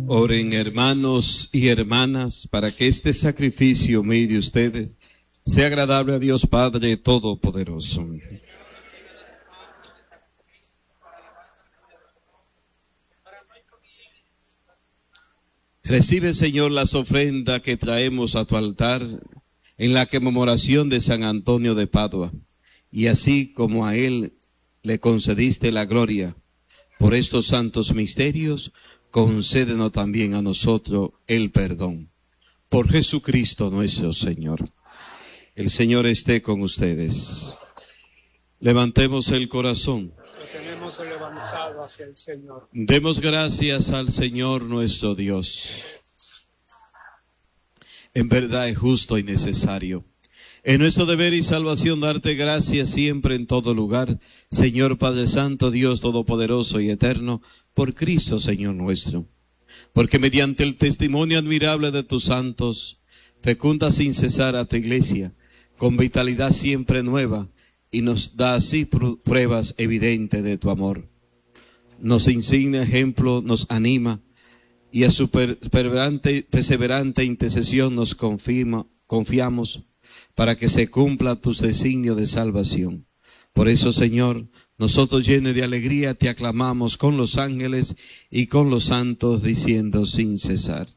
Oren, hermanos y hermanas, para que este sacrificio mío de ustedes sea agradable a Dios Padre Todopoderoso. Recibe, Señor, las ofrendas que traemos a tu altar en la conmemoración de San Antonio de Padua, y así como a él le concediste la gloria por estos santos misterios, concédenos también a nosotros el perdón. Por Jesucristo nuestro Señor. El Señor esté con ustedes. Levantemos el corazón. Lo tenemos levantado hacia el Señor. Demos gracias al Señor nuestro Dios. En verdad es justo y necesario. Es nuestro deber y salvación darte gracias siempre en todo lugar, Señor Padre Santo, Dios Todopoderoso y Eterno, por Cristo Señor nuestro. Porque mediante el testimonio admirable de tus santos, fecunda sin cesar a tu iglesia, con vitalidad siempre nueva, y nos da así pruebas evidentes de tu amor. Nos insignia ejemplo, nos anima, y a su perseverante intercesión nos confiamos, para que se cumpla tus designios de salvación. Por eso, Señor, nosotros llenos de alegría te aclamamos con los ángeles y con los santos, diciendo sin cesar: